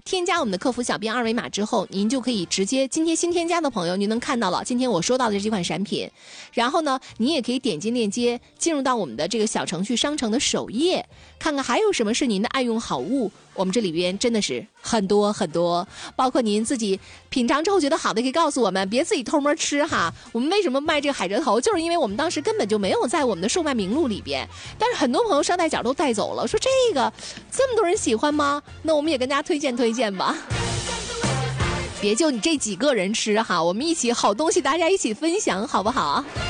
添加我们的客服小编二维码之后，您就可以直接今天新添加的朋友，您能看到了今天我说到的这款产品，然后呢，你也可以点击链接进入到我们的这个小程序商城的首页，看看还有什么是您的爱用好物。我们这里边真的是很多很多，包括您自己品尝之后觉得好的可以告诉我们，别自己偷摸吃哈。我们为什么卖这个海蜇头，就是因为我们当时根本就没有在我们的售卖名录里边，但是很多朋友捎带脚都带走了，说这个这么多人喜欢吗？那我们也跟大家推荐推荐吧。别就你这几个人吃哈，我们一起好东西大家一起分享好不好？